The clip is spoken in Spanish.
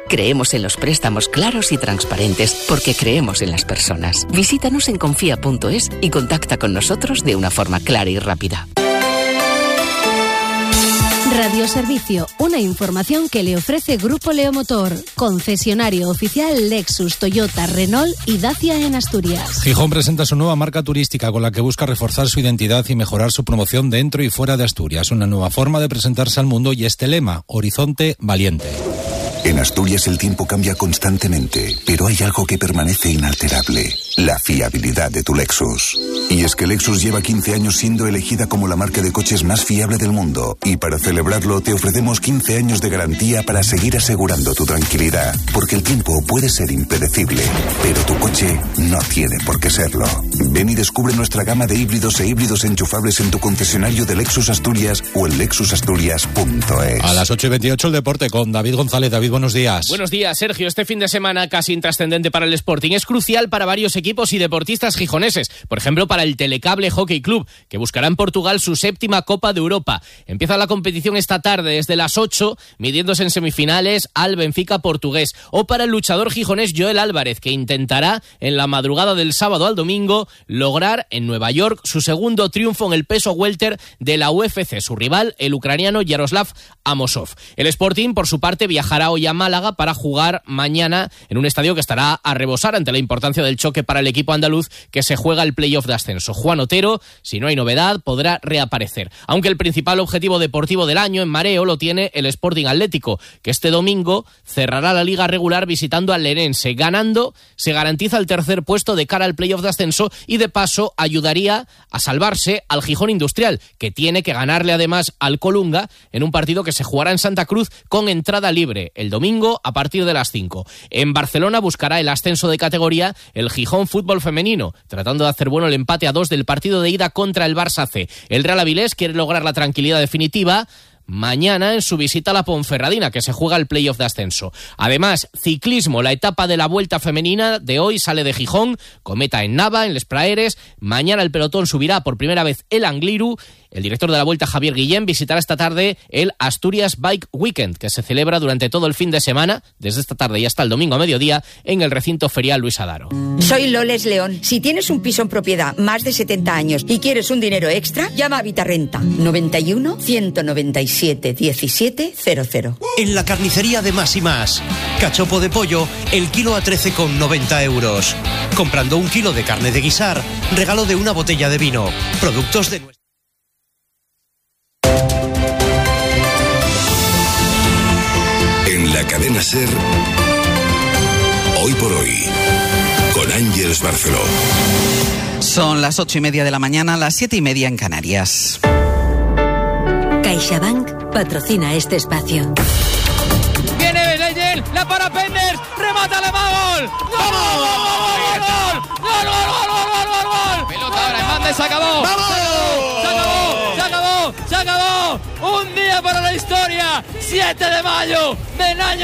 Creemos en los préstamos claros y transparentes porque creemos en las personas. Visítanos en confía.es y contacta con nosotros de una forma clara y rápida. Radioservicio, una información que le ofrece Grupo Leomotor, concesionario oficial Lexus, Toyota, Renault y Dacia en Asturias. Gijón presenta su nueva marca turística con la que busca reforzar su identidad y mejorar su promoción dentro y fuera de Asturias. Una nueva forma de presentarse al mundo y este lema, Horizonte Valiente. En Asturias el tiempo cambia constantemente, pero hay algo que permanece inalterable: la fiabilidad de tu Lexus. Y es que Lexus lleva 15 años siendo elegida como la marca de coches más fiable del mundo, y para celebrarlo te ofrecemos 15 años de garantía para seguir asegurando tu tranquilidad, porque el tiempo puede ser impredecible, pero tu coche no tiene por qué serlo. Ven y descubre nuestra gama de híbridos e híbridos enchufables en tu concesionario de Lexus Asturias o en lexusasturias.es. A las 8:28 el deporte con David González. David, buenos días. Buenos días, Sergio. Este fin de semana casi intrascendente para el Sporting es crucial para varios equipos y deportistas gijoneses. Por ejemplo, para el Telecable Hockey Club, que buscará en Portugal su 7ª Copa de Europa. Empieza la competición esta tarde desde las 8, midiéndose en semifinales al Benfica portugués. O para el luchador gijonés Joel Álvarez, que intentará en la madrugada del sábado al domingo lograr en Nueva York su segundo triunfo en el peso welter de la UFC. Su rival, el ucraniano Yaroslav Amosov. El Sporting, por su parte, viajará hoy a Málaga para jugar mañana en un estadio que estará a rebosar ante la importancia del choque para el equipo andaluz que se juega el playoff de ascenso. Juan Otero, si no hay novedad, podrá reaparecer. Aunque el principal objetivo deportivo del año en mareo lo tiene el Sporting Atlético, que este domingo cerrará la liga regular visitando al Lenense. Ganando, se garantiza el tercer puesto de cara al playoff de ascenso y de paso ayudaría a salvarse al Gijón Industrial, que tiene que ganarle además al Colunga en un partido que se jugará en Santa Cruz con entrada libre el domingo a partir de las 5. En Barcelona buscará el ascenso de categoría el Gijón Fútbol Femenino, tratando de hacer bueno el empate a 2 del partido de ida contra el Barça C. El Real Avilés quiere lograr la tranquilidad definitiva mañana en su visita a la Ponferradina, que se juega el playoff de ascenso. Además, ciclismo, la etapa de la Vuelta Femenina de hoy sale de Gijón, con meta en Nava, en Les Praeres. Mañana el pelotón subirá por primera vez el Angliru. El director de la Vuelta, Javier Guillén, visitará esta tarde el Asturias Bike Weekend, que se celebra durante todo el fin de semana, desde esta tarde y hasta el domingo a mediodía, en el recinto ferial Luis Adaro. Soy Loles León. Si tienes un piso en propiedad más de 70 años y quieres un dinero extra, llama a Vitarrenta. 91 197 1700. En la carnicería de Más y Más. Cachopo de pollo, el kilo a 13,90 euros. Comprando un kilo de carne de guisar, regalo de una botella de vino. Productos de nuestra... En la cadena SER, hoy por hoy, con Ángeles Barceló. Son las 8:30 de la mañana, las 7:30 en Canarias. CaixaBank patrocina este espacio. Viene Leyen, la para Penders, remata la gol. ¡Gol! Pelota ahora en banda y se acabó. ¡Vamos! Se acabó. Un día para la historia. 7 de mayo del año